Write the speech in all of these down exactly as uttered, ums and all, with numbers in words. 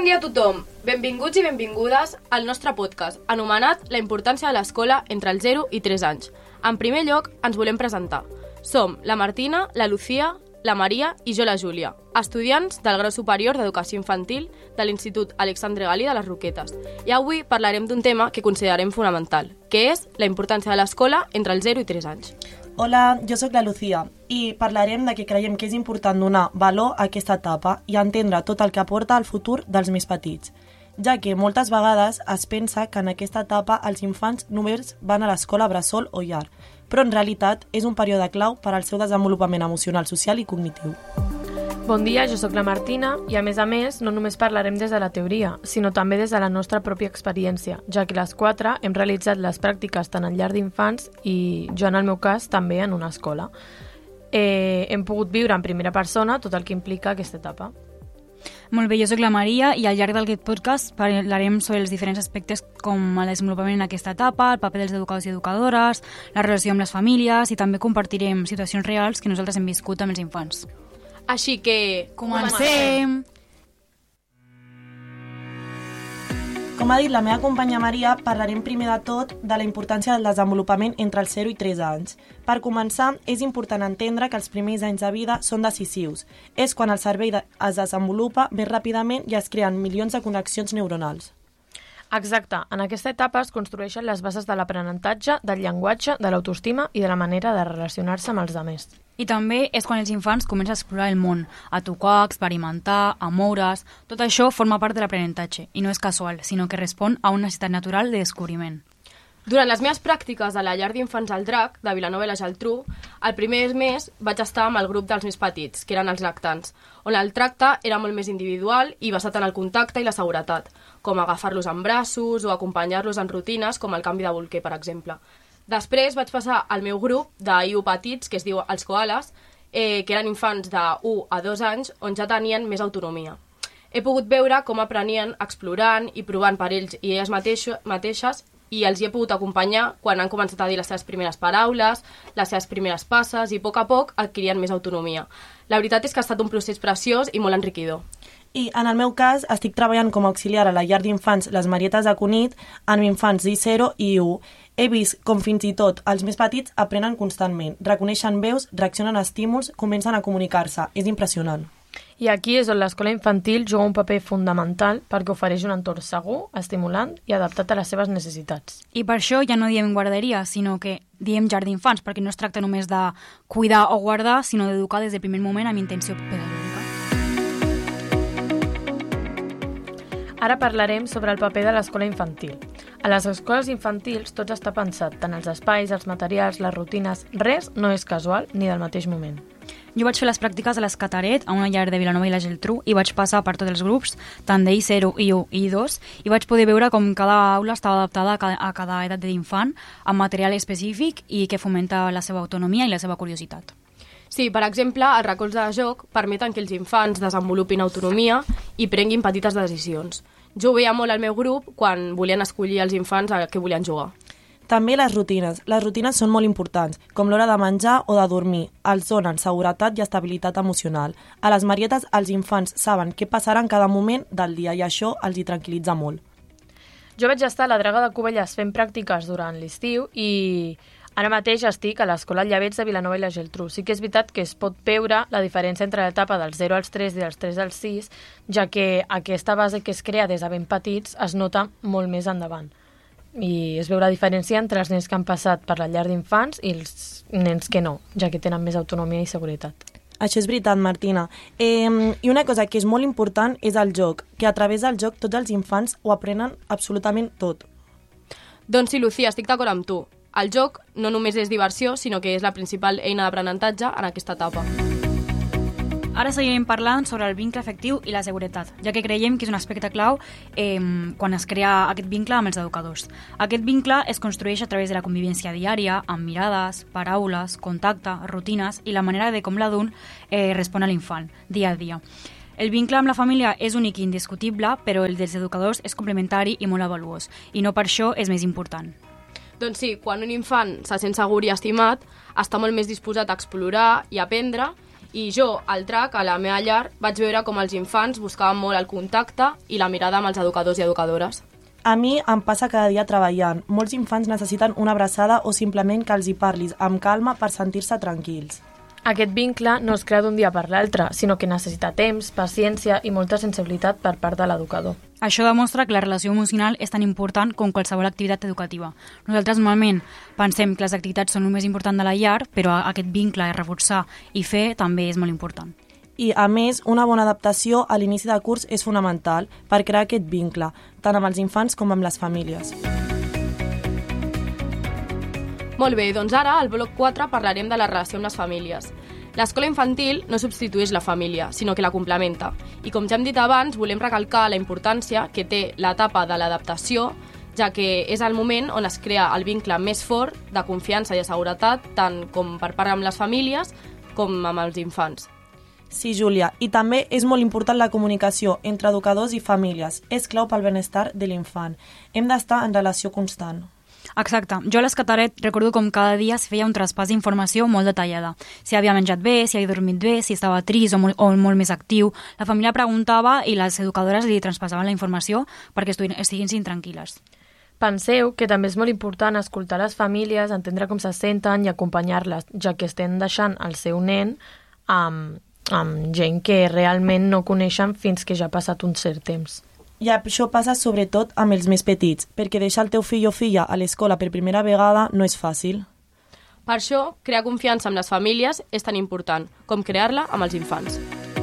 bon dia a tothom. Benvinguts i benvingudes al nostre podcast, anomenat La importància de l'escola entre els zero i tres anys. En primer lloc, ens volem presentar. Som la Martina, la Lucía, la Maria i jo la Júlia, estudiants del grau superior d'Educació Infantil de l'Institut Alexandre Galí de les Roquetes. I avui parlarem d'un tema que considerem fonamental, que és la importància de l'escola entre els zero i tres anys. Hola, jo sóc la Lucía i parlarem de que creiem que és important donar valor a aquesta etapa i entendre tot el que aporta al futur dels més petits, ja que moltes vegades es pensa que en aquesta etapa els infants només van a l'escola bressol o llar, però en realitat és un període clau per al seu desenvolupament emocional, social i cognitiu. Bon dia, jo sóc la Martina i a més a més no només parlarem des de la teoria, sinó també des de la nostra pròpia experiència, ja que les quatre hem realitzat les pràctiques tant en llar d'infants i jo en el meu cas també en una escola. Eh, hem pogut viure en primera persona tot el que implica aquesta etapa. Molt bé, jo sóc la Maria i al llarg d'aquest podcast parlarem sobre els diferents aspectes com el desenvolupament en aquesta etapa, el paper dels educadors i educadores, la relació amb les famílies i també compartirem situacions reals que nosaltres hem viscut amb els infants. Així que... Comencem! Com ha dit la meva companya Maria, parlarem primer de tot de la importància del desenvolupament entre els zero i tres anys. Per començar, és important entendre que els primers anys de vida són decisius. És quan el cervell es desenvolupa més ràpidament i es creen milions de connexions neuronals. Exacte. En aquesta etapa es construeixen les bases de l'aprenentatge, del llenguatge, de l'autoestima i de la manera de relacionar-se amb els altres. I també és quan els infants comencen a explorar el món, a tocar, a experimentar, a moure's. Tot això forma part de l'aprenentatge i no és casual, sinó que respon a una necessitat natural de descobriment. Durant les meves pràctiques a la llar d'infants al Drac, de Vilanova i la Geltrú, el primer mes vaig estar amb el grup dels més petits, que eren els lactants, on el tracte era molt més individual i basat en el contacte i la seguretat, com agafar-los en braços o acompanyar-los en rutines com el canvi de bolquer, per exemple. Després vaig passar al meu grup d'I U petits, que es diu els koalas, eh, que eren infants de u a dos anys, on ja tenien més autonomia. He pogut veure com aprenien explorant i provant per ells i elles mateixes i els hi he pogut acompanyar quan han començat a dir les seves primeres paraules, les seves primeres passes i a poc a poc adquirien més autonomia. La veritat és que ha estat un procés preciós i molt enriquidor. I en el meu cas estic treballant com a auxiliar a la llar d'infants Les Marietes de Cunit amb infants d'I zero i I U. He vist com fins i tot els més petits aprenen constantment, reconeixen veus, reaccionen a estímuls, comencen a comunicar-se. És impressionant. I aquí és on l'escola infantil juga un paper fundamental perquè ofereix un entorn segur, estimulant i adaptat a les seves necessitats. I per això ja no diem guarderia, sinó que diem llar d'infants, perquè no es tracta només de cuidar o guardar, sinó d'educar des del primer moment amb intenció pedagògica. Ara parlarem sobre el paper de l'escola infantil. A les escoles infantils tot està pensat, tant els espais, els materials, les rutines, res no és casual ni del mateix moment. Jo vaig fer les pràctiques a l'Escataret, a una llar de Vilanova i la Geltrú, i vaig passar per tots els grups, tant d'I zero, I U i I dos, i vaig poder veure com cada aula estava adaptada a cada, a cada edat d'infant, amb material específic i que fomenta la seva autonomia i la seva curiositat. Sí, per exemple, els racons de joc permeten que els infants desenvolupin autonomia i prenguin petites decisions. Jo ho veia molt al meu grup quan volien escollir els infants a què volien jugar. També les rutines. Les rutines són molt importants, com l'hora de menjar o de dormir. Els donen seguretat i estabilitat emocional. A les Marietes els infants saben què passarà en cada moment del dia i això els hi tranquil·litza molt. Jo vaig estar a la Draga de Cubelles fent pràctiques durant l'estiu i ara mateix estic a l'Escola Llavets de Vilanova i la Geltrú. Sí que és veritat que es pot veure la diferència entre l'etapa dels zero als tres i dels tres als sis, ja que aquesta base que es crea des de ben petits es nota molt més endavant. I es veu la diferència entre els nens que han passat per la llar d'infants i els nens que no, ja que tenen més autonomia i seguretat. Això és veritat, Martina. Eh, I una cosa que és molt important és el joc, que a través del joc tots els infants ho aprenen absolutament tot. Doncs sí, Lucía, estic d'acord amb tu. El joc no només és diversió, sinó que és la principal eina d'aprenentatge en aquesta etapa. Ara seguirem parlant sobre el vincle afectiu i la seguretat, ja que creiem que és un aspecte clau eh, quan es crea aquest vincle amb els educadors. Aquest vincle es construeix a través de la convivència diària, amb mirades, paraules, contacte, rutines i la manera de com l'adult eh, respon a l'infant, dia a dia. El vincle amb la família és únic i indiscutible, però el dels educadors és complementari i molt avaluós, i no per això és més important. Doncs sí, quan un infant se sent segur i estimat, està molt més disposat a explorar i aprendre I jo, al trac, a la meva llar, vaig veure com els infants buscaven molt el contacte i la mirada amb els educadors i educadores. A mi em passa cada dia treballant. Molts infants necessiten una abraçada o simplement que els hi parlis amb calma per sentir-se tranquils. Aquest vincle no es crea d'un dia per l'altre, sinó que necessita temps, paciència i molta sensibilitat per part de l'educador. Això demostra que la relació emocional és tan important com qualsevol activitat educativa. Nosaltres normalment pensem que les activitats són el més important de la llar, però aquest vincle, reforçar i fer, també és molt important. I, a més, una bona adaptació a l'inici de curs és fonamental per crear aquest vincle, tant amb els infants com amb les famílies. Molt bé, doncs ara, al bloc quatre, parlarem de la relació amb les famílies. L'escola infantil no substitueix la família, sinó que la complementa. I com ja hem dit abans, volem recalcar la importància que té l'etapa de l'adaptació, ja que és el moment on es crea el vincle més fort de confiança i de seguretat, tant com per part amb les famílies com amb els infants. Sí, Júlia, i també és molt important la comunicació entre educadors i famílies. És clau pel benestar de l'infant. Hem d'estar en relació constant. Exacte. Jo a l'Escataret recordo com cada dia es feia un traspàs d'informació molt detallada. Si havia menjat bé, si havia dormit bé, si estava trist o molt, o molt més actiu. La família preguntava i les educadores li traspassaven la informació perquè estiguin tranquil·les. Penseu que també és molt important escoltar les famílies, entendre com se senten i acompanyar-les, ja que estem deixant el seu nen amb, amb gent que realment no coneixen fins que ja ha passat un cert temps. I això passa sobretot amb els més petits, perquè deixar el teu fill o filla a l'escola per primera vegada no és fàcil. Per això, crear confiança amb les famílies és tan important com crear-la amb els infants.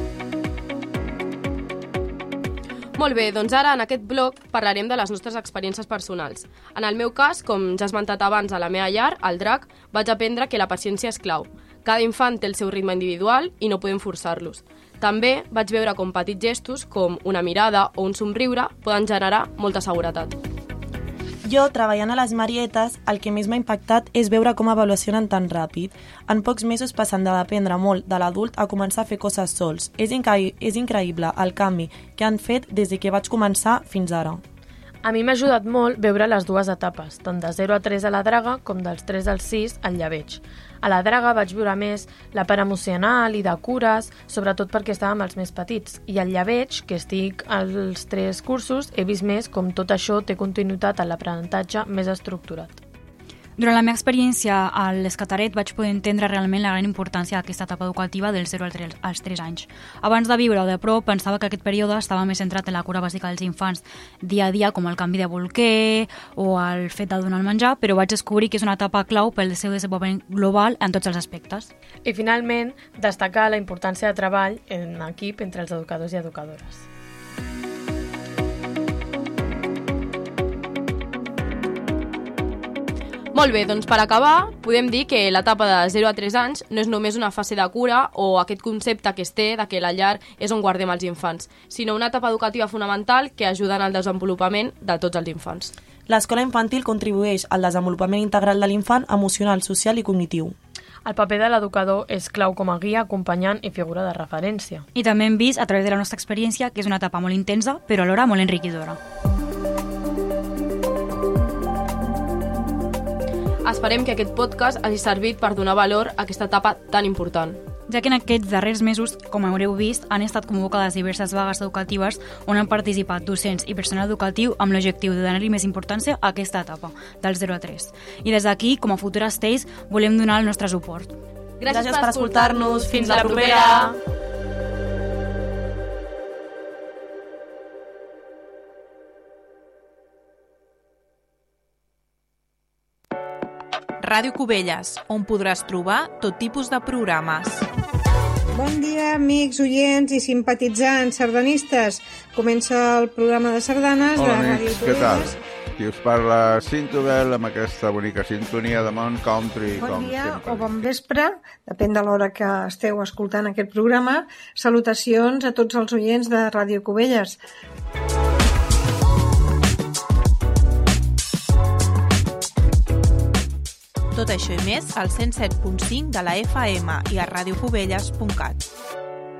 Molt bé, doncs ara en aquest bloc parlarem de les nostres experiències personals. En el meu cas, com ja he esmentat abans a la meva llar, al drac, vaig aprendre que la paciència és clau. Cada infant té el seu ritme individual i no podem forçar-los. També vaig veure com petits gestos, com una mirada o un somriure, poden generar molta seguretat. Jo, treballant a les Marietes, el que més m'ha impactat és veure com evolucionen tan ràpid. En pocs mesos passen de dependre molt de l'adult a començar a fer coses sols. És, incre- és increïble el canvi que han fet des de que vaig començar fins ara. A mi m'ha ajudat molt veure les dues etapes, tant de zero a tres a la draga com dels tres al sis al llebeig. A la draga vaig viure més la part emocional i de cures, sobretot perquè estàvem els més petits. I al llebeig, que estic als tres cursos, he vist més com tot això té continuïtat en l'aprenentatge més estructurat. Durant la meva experiència a l'Escataret vaig poder entendre realment la gran importància d'aquesta etapa educativa del zero als tres anys. Abans de viure-ho de prop, pensava que aquest període estava més centrat en la cura bàsica dels infants dia a dia, com el canvi de bolquer o el fet de donar el menjar, però vaig descobrir que és una etapa clau pel seu desenvolupament global en tots els aspectes. I finalment, destacar la importància de treball en equip entre els educadors i educadores. Molt bé, doncs per acabar, podem dir que l'etapa de zero a tres anys no és només una fase de cura o aquest concepte que es té de que la llar és on guardem els infants, sinó una etapa educativa fonamental que ajuda en el desenvolupament de tots els infants. L'escola infantil contribueix al desenvolupament integral de l'infant emocional, social i cognitiu. El paper de l'educador és clau com a guia, acompanyant i figura de referència. I també hem vist, a través de la nostra experiència, que és una etapa molt intensa, però alhora molt enriquidora. Esperem que aquest podcast hagi servit per donar valor a aquesta etapa tan important. Ja que en aquests darrers mesos, com haureu vist, han estat convocades diverses vagues educatives on han participat docents i personal educatiu amb l'objectiu de donar-li més importància a aquesta etapa, del zero a tres. I des d'aquí, com a futures T E I S, volem donar el nostre suport. Gràcies, Gràcies per escoltar-nos. Fins la propera! Ràdio Cubelles, on podràs trobar tot tipus de programes. Bon dia, amics, oients i simpatitzants sardanistes. Comença el programa de sardanes Hola, de amics, Ràdio què tal? Cubelles. Qui us parla, Cintobel, amb aquesta bonica sintonia de Mont Country. Bon com dia sempre. o bon vespre, depèn de l'hora que esteu escoltant aquest programa. Salutacions a tots els oients de Ràdio Cubelles. Tot això i més al cent set punt cinc de la F M i a radiocubelles punt cat.